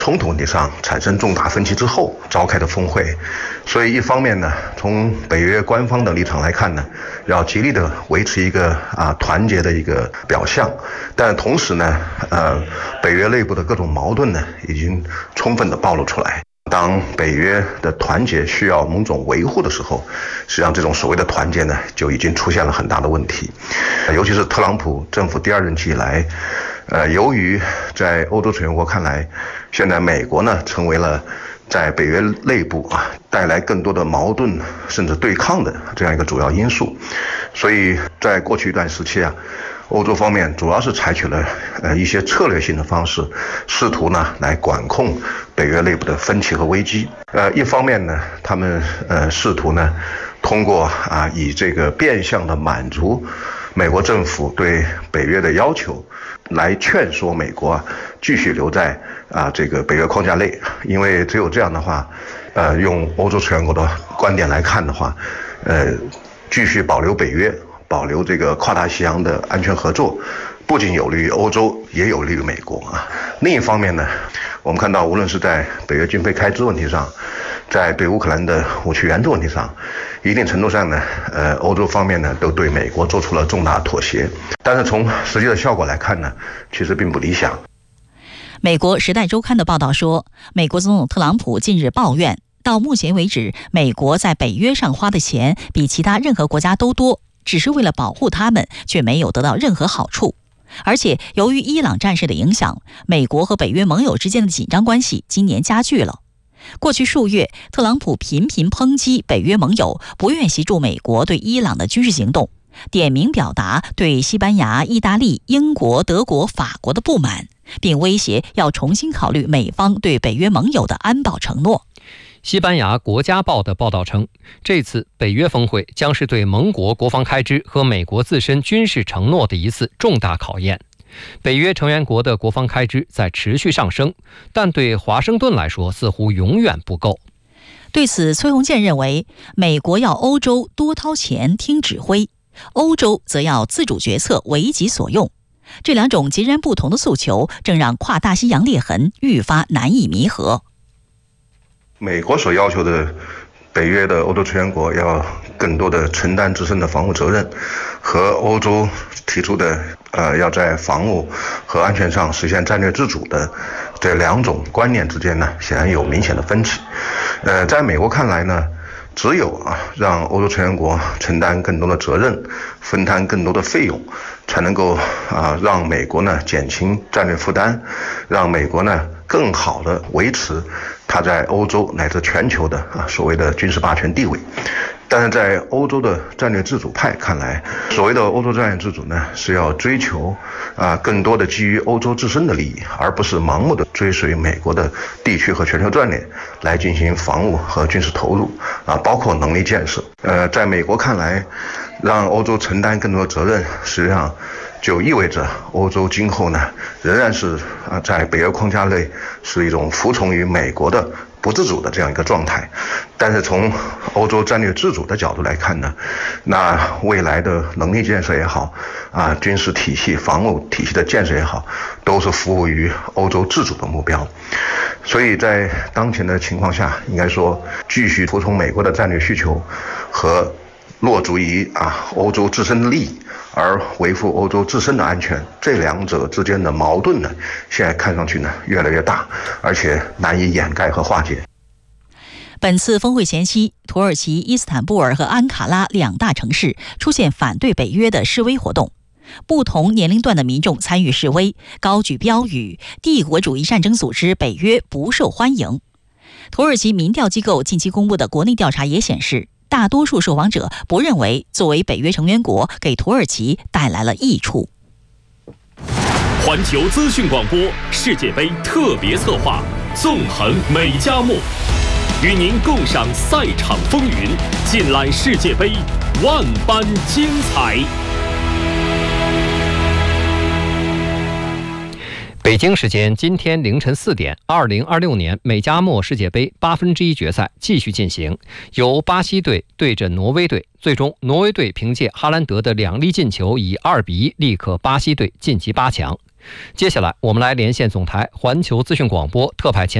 冲突问题上产生重大分歧之后召开的峰会。所以一方面呢，从北约官方的立场来看呢，要极力的维持一个团结的一个表象，但同时呢，北约内部的各种矛盾呢，已经充分的暴露出来。当北约的团结需要某种维护的时候，实际上这种所谓的团结呢，就已经出现了很大的问题。尤其是特朗普政府第2任期以来，由于在欧洲成员国看来，现在美国呢成为了在北约内部带来更多的矛盾甚至对抗的这样一个主要因素，所以在过去一段时期欧洲方面主要是采取了一些策略性的方式，试图呢来管控北约内部的分歧和危机。一方面呢，他们试图呢通过以这个变相的满足美国政府对北约的要求，来劝说美国继续留在这个北约框架内，因为只有这样的话，用欧洲成员国的观点来看的话，继续保留北约，保留这个跨大西洋的安全合作，不仅有利于欧洲，也有利于美国另一方面呢，我们看到无论是在北约军费开支问题上，在对乌克兰的武器援助问题上，一定程度上呢，欧洲方面呢都对美国做出了重大妥协，但是从实际的效果来看呢，其实并不理想。 美国《时代周刊》的报道说，美国总统特朗普近日抱怨，到目前为止，美国在北约上花的钱比其他任何国家都多，只是为了保护他们，却没有得到任何好处。而且，由于伊朗战事的影响，美国和北约盟友之间的紧张关系今年加剧了。过去数月，特朗普频频抨击北约盟友不愿协助美国对伊朗的军事行动，点名表达对西班牙、意大利、英国、德国、法国的不满，并威胁要重新考虑美方对北约盟友的安保承诺。 西班牙国家报的报道称，这次北约峰会将是对盟国国防开支和美国自身军事承诺的一次重大考验。北约成员国的国防开支在持续上升，但对华盛顿来说似乎永远不够。 对此，崔洪建认为，美国要欧洲多掏钱听指挥，欧洲则要自主决策为己所用。这两种截然不同的诉求，正让跨大西洋裂痕愈发难以弥合。 美国所要求的北约的欧洲成员国要更多的承担自身的防务责任，和欧洲提出的要在防务和安全上实现战略自主的这两种观念之间呢，显然有明显的分歧。在美国看来呢，只有让欧洲成员国承担更多的责任，分担更多的费用，才能够让美国呢减轻战略负担，让美国呢更好的维持它在欧洲乃至全球的所谓的军事霸权地位。但是在欧洲的战略自主派看来，所谓的欧洲战略自主呢，是要追求更多的基于欧洲自身的利益，而不是盲目的追随美国的地区和全球战略来进行防务和军事投入包括能力建设。在美国看来，让欧洲承担更多的责任，实际上就意味着欧洲今后呢，仍然是在北约框架内是一种服从于美国的不自主的这样一个状态。但是从欧洲战略自主的角度来看呢，那未来的能力建设也好军事体系、防务体系的建设也好，都是服务于欧洲自主的目标。所以在当前的情况下，应该说继续服从美国的战略需求和落足于欧洲自身的利益，而维护欧洲自身的安全，这两者之间的矛盾呢，现在看上去呢越来越大，而且难以掩盖和化解。 本次峰会前夕，土耳其伊斯坦布尔和安卡拉两大城市出现反对北约的示威活动，不同年龄段的民众参与示威，高举标语，帝国主义战争组织北约不受欢迎。土耳其民调机构近期公布的国内调查也显示，大多数受访者不认为作为北约成员国给土耳其带来了益处。 环球资讯广播世界杯特别策划，纵横美加墨，与您共赏赛场风云，尽览世界杯万般精彩。 北京时间今天凌晨4点，2026年美加墨世界杯1/8决赛继续进行，由巴西队对阵挪威队，最终挪威队凭借哈兰德的2粒进球以2-1力克巴西队晋级8强。 接下来，我们来连线总台环球资讯广播特派前